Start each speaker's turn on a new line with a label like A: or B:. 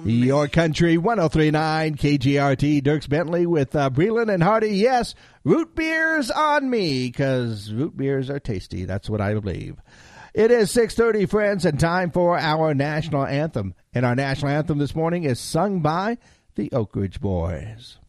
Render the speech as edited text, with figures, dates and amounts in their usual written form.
A: Your Country 103.9 KGRT. Dierks Bentley with Breland and Hardy. Yes, root beers on me, because root beers are tasty. That's what I believe. It is 6:30, friends, and time for our national anthem. And our national anthem this morning is sung by the Oak Ridge Boys.